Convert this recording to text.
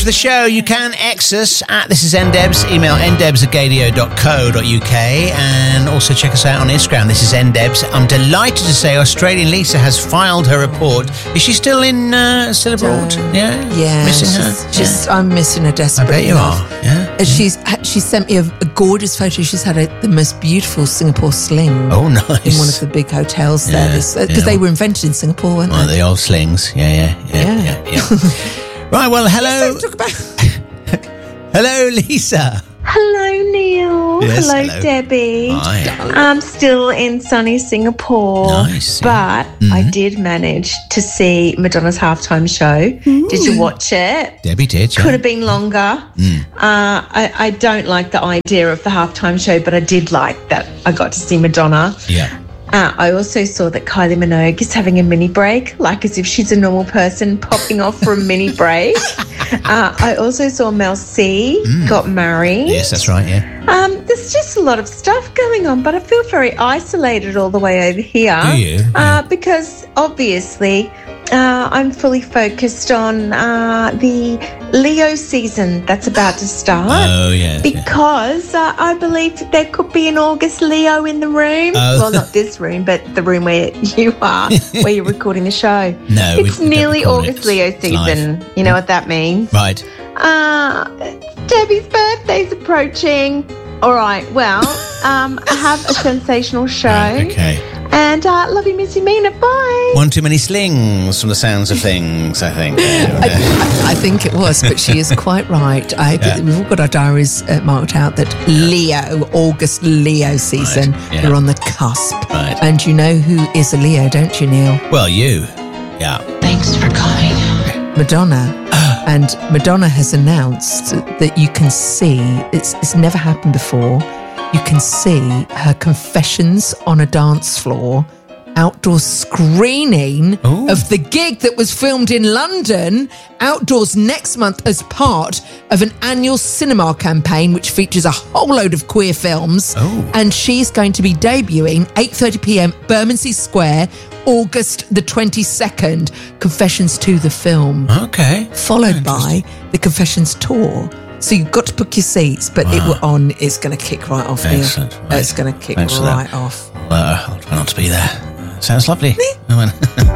for the show, you can X us at This Is NDebs. Email ndebs@gadio.co.uk and also check us out on Instagram. This is NDebs. I'm delighted to say Australian Lisa has filed her report. Is she still abroad? Yeah. Missing her? I'm missing her desperately. I bet you are. Yeah. She sent me a gorgeous photo. She's had the most beautiful Singapore sling. Oh, nice. In one of the big hotels there. Because they were invented in Singapore, weren't they? The old slings. Yeah. Right, well, hello. Hello, Lisa. Hello, Neil. Yes, hello, Debbie. Hi. I'm still in sunny Singapore. Nice. But I did manage to see Madonna's halftime show. Did you watch it? Debbie did, yeah. Could have been longer. I don't like the idea of the halftime show, but I did like that I got to see Madonna. Yeah. I also saw that Kylie Minogue is having a mini break, like as if she's a normal person popping off for a mini break. I also saw Mel C got married. Yes, that's right, yeah. There's just a lot of stuff going on, but I feel very isolated all the way over here. Do you? Because obviously I'm fully focused on the Leo season that's about to start. Oh, yeah. Because I believe there could be an August Leo in the room. Well, not this room, but the room where you are, where you're recording the show. No, it's nearly August Leo season. Live. You know what that means? Right. Debbie's birthday's approaching. All right, well, I have a sensational show. Right, okay. And love you, Missy Mina. Bye. One too many slings from the sounds of things, I think. I think it was, but she is quite right. We've all got our diaries marked out that August Leo season, we're on the cusp. Right. And you know who is a Leo, don't you, Neil? Well, you. Yeah. Thanks for coming. Madonna. And Madonna has announced that you can see, it's never happened before, you can see her confessions on a dance floor, outdoor screening of the gig that was filmed in London, outdoors next month as part of an annual cinema campaign which features a whole load of queer films. And she's going to be debuting 8:30pm, Bermondsey Square, August the 22nd, Confessions to the film. Okay. Followed by the Confessions tour. So you've got to book your seats, but it's going to kick right off. Excellent. Right. It's going to kick right off. I'll try not to be there. Sounds lovely.